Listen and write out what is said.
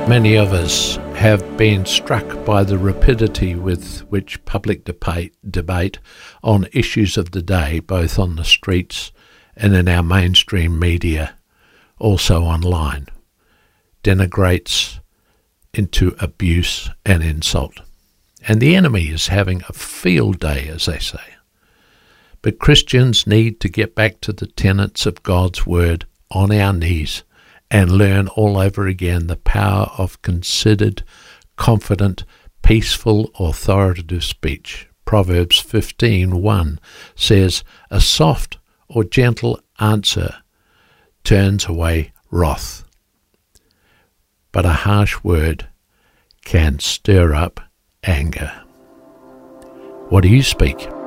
Many of us have been struck by the rapidity with which public debate on issues of the day, both on the streets and in our mainstream media, also online, denigrates into abuse and insult. And the enemy is having a field day, as they say. But Christians need to get back to the tenets of God's Word on our knees and learn all over again the power of considered, confident, peaceful, authoritative speech. Proverbs 15:1 says, "A soft or gentle answer turns away wrath, but a harsh word can stir up anger." What do you speak?